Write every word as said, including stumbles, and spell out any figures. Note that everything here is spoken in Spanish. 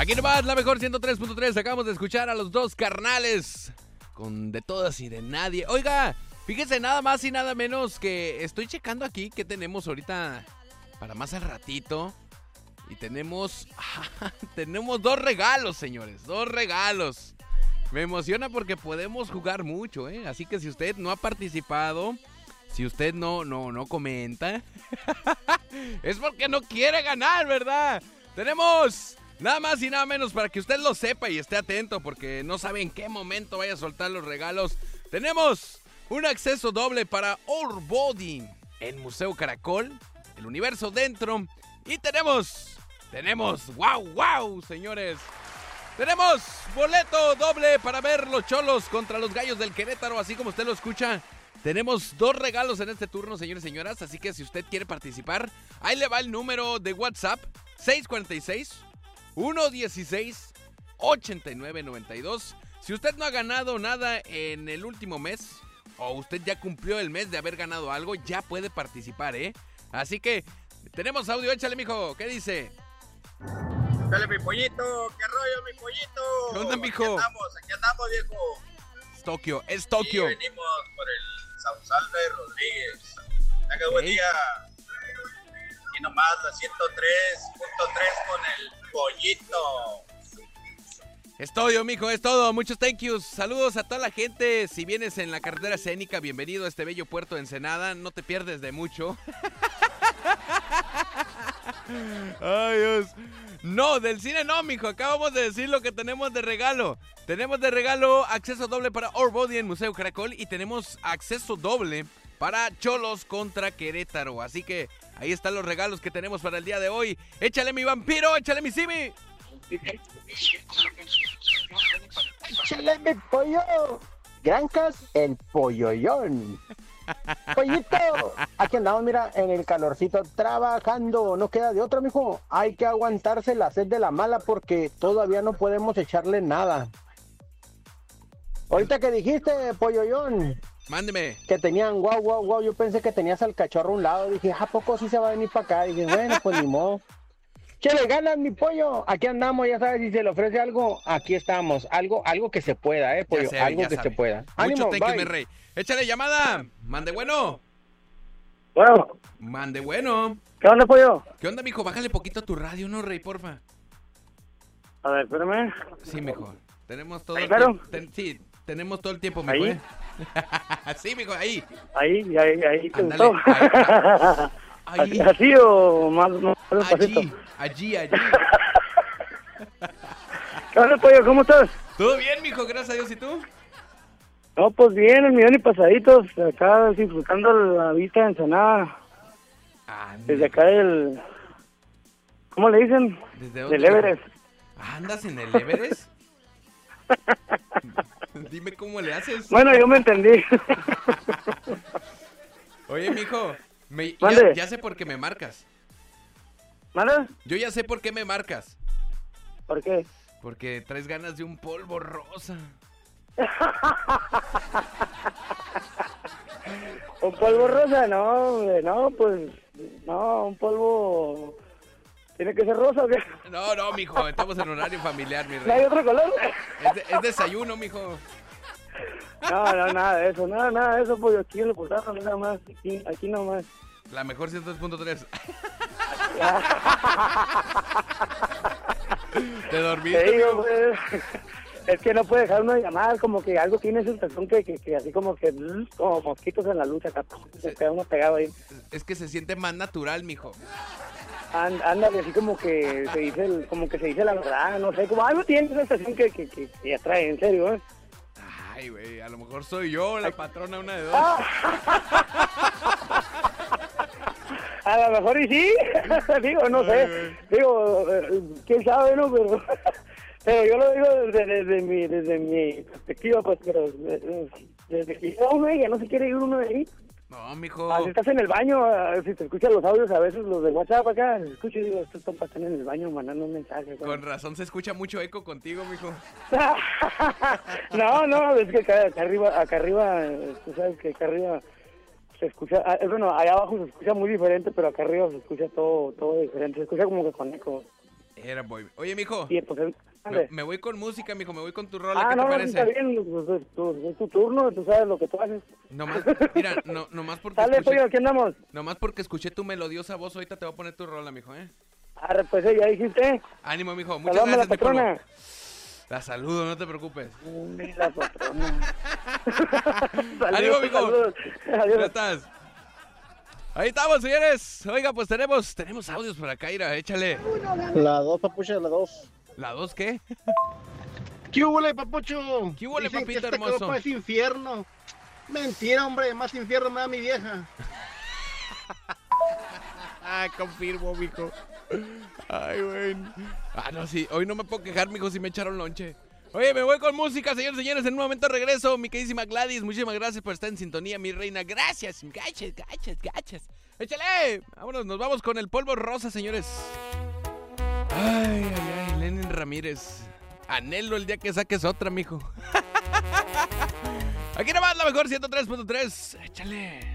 Aquí nomás, la mejor ciento tres punto tres. Acabamos de escuchar a los dos carnales con De Todas y de Nadie. Oiga, fíjese nada más y nada menos que estoy checando aquí que tenemos ahorita para más al ratito. Y tenemos, tenemos dos regalos, señores, dos regalos. Me emociona porque podemos jugar mucho, ¿eh? Así que si usted no ha participado, si usted no, no, no comenta, es porque no quiere ganar, ¿verdad? Tenemos nada más y nada menos para que usted lo sepa y esté atento porque no sabe en qué momento vaya a soltar los regalos. Tenemos un acceso doble para Our Body en Museo Caracol, el universo dentro. Y tenemos, tenemos, wow, wow, señores. Tenemos boleto doble para ver los Cholos contra los Gallos del Querétaro, así como usted lo escucha. Tenemos dos regalos en este turno, señores y señoras, así que si usted quiere participar, ahí le va el número de WhatsApp, seis cuatro seis, uno uno seis, ocho nueve nueve dos. Si usted no ha ganado nada en el último mes, o usted ya cumplió el mes de haber ganado algo, ya puede participar, ¿eh? Así que tenemos audio, échale, mijo, ¿qué dice? Dale, mi pollito, ¿qué rollo, mi pollito? ¿Qué onda, mijo? Aquí andamos, aquí andamos, viejo. Es Tokio, es Tokio. Y venimos por el Sausalve Rodríguez. Tenga buen Okay. día. Y nomás la ciento tres punto tres con el pollito. Es todo, mijo, es todo. Muchos thank yous. Saludos a toda la gente. Si vienes en la carretera escénica, bienvenido a este bello puerto de Ensenada. No te pierdes de mucho. Ay, Dios. No, del cine no, mijo. Acabamos de decir lo que tenemos de regalo. Tenemos de regalo acceso doble para Our Body en Museo Caracol y tenemos acceso doble para Cholos contra Querétaro. Así que ahí están los regalos que tenemos para el día de hoy. Échale, mi vampiro, échale, mi Simi. ¡Échale, mi pollo! Granjas, el polloyón. Pollito, aquí andamos, mira, en el calorcito, trabajando. No queda de otro, mijo. Hay que aguantarse la sed de la mala porque todavía no podemos echarle nada. Ahorita que dijiste, polloyón, Mándeme. que tenían guau, guau, guau, yo pensé que tenías al cachorro a un lado. Dije, ¿a poco sí se va a venir para acá? Dije, bueno, pues ni modo. ¿Qué le ganas, mi pollo? Aquí andamos, ya sabes, si se le ofrece algo, aquí estamos. Algo, algo que se pueda, eh, pollo. Ya sé, algo ya que sabe. se pueda. Mucho Ánimo, thank you, bye. mi rey. Échale llamada. Mande bueno. Bueno, Mande bueno. ¿qué onda, pollo? ¿Qué onda, mijo? Bájale poquito a tu radio, ¿no, rey? Porfa. A ver, espérame. Sí, mijo. Tenemos todo ¿Ahí, el claro? tiempo. Ten- sí, tenemos todo el tiempo, mijo, ¿Ahí? ¿eh? Sí, mijo, ahí. Ahí, ahí, ahí, ¿te Ándale, gustó? Ahí. ¿Así, así o más, más despacito? Allí, allí, allí. ¿Qué onda, pollo? ¿Cómo estás? Todo bien, mijo, gracias a Dios. ¿Y tú? No, pues bien, el millón y pasaditos. Acá disfrutando la vista de Ensenada. Ah, Desde acá del... ¿Cómo le dicen? ¿Desde dónde, Del Everest. mijo? ¿Andas en el Everest? Dime cómo le haces. Bueno, yo me entendí. Oye, mijo, me, ya, Mande. ya sé por qué me marcas. ¿Manda? Yo ya sé por qué me marcas. ¿Por qué? Porque traes ganas de un polvo rosa. ¿Un polvo rosa? No, hombre, no, pues... No, un polvo... ¿Tiene que ser rosa o qué? No, no, mijo, estamos en horario familiar, mi ¿No hay rey. otro color? Es, de- es desayuno, mijo. No, no, nada de eso, nada, nada de eso, pues aquí en el portal, nada más, aquí, aquí nomás. La mejor ciento tres punto tres. Te dormiste, Te digo, mijo. pues, es que no puede dejar uno de llamar, como que algo tiene sensación que, que, que así como que, mm, como mosquitos en la luz acá, se queda uno pegado ahí. Es que se siente más natural, mijo. And, ándale, así como que se dice, el, como que se dice la verdad, no sé, como algo tiene sensación que, que, que, que atrae, en serio, ¿eh? Ay, güey, a lo mejor soy yo la patrona, una de dos. A lo mejor y sí, digo, no sé, digo, eh, quién sabe, ¿no? Pero, pero yo lo digo desde, desde, mi, desde mi perspectiva, pues, pero eh, desde que uno ya no se quiere ir uno de ahí. No, mijo. Ah, si estás en el baño, ah, si te escuchan los audios, a veces los de WhatsApp acá, escucho y digo, estos compas están en el baño mandando un mensaje. Con razón se escucha mucho eco contigo, mijo. No, no, es que acá, acá arriba, acá arriba, eh, tú sabes que acá arriba se escucha, ah, bueno, allá abajo se escucha muy diferente, pero acá arriba se escucha todo, todo diferente, se escucha como que con eco. Era, boy. Oye, mijo. Sí, pues, me, me voy con música, mijo. Me voy con tu rola. Ah, ¿Qué no, te parece? está bien. Pues, es, tu, es tu turno, tú sabes lo que tú haces. Nomás, mira, no, nomás porque Dale, escuché, pollo, aquí andamos. nomás porque escuché tu melodiosa voz, ahorita te voy a poner tu rola, mijo, ¿eh? Arre, pues, ya dijiste. Ánimo, mijo. Muchas Saludame a la gracias, mi polvo. patrona. La saludo, no te preocupes. Uy, la patrona. Ánimo, mijo. Saludos. Ya Adiós. estás. Ahí estamos, señores. Oiga, pues tenemos, tenemos audios por acá, Ira, échale. La dos, papucha, la dos. ¿La dos qué? ¿Qué huele, papucho? ¿Qué huele, Dicen papito que esta hermoso? copa es infierno. Mentira, hombre, más infierno me da mi vieja. Ah, confirmo, mijo. Ay, güey. Ah, no, sí. Hoy no me puedo quejar, mijo, si me echaron lonche. Oye, me voy con música, señores y señores. En un momento regreso. Mi queridísima Gladys, muchísimas gracias por estar en sintonía, mi reina. Gracias. Gachas, gachas, gachas. ¡Échale! Vámonos, nos vamos con el polvo rosa, señores. Ay, ay, ay, Lenin Ramírez. Anhelo el día que saques otra, mijo. Aquí nomás la mejor ciento tres punto tres. Échale.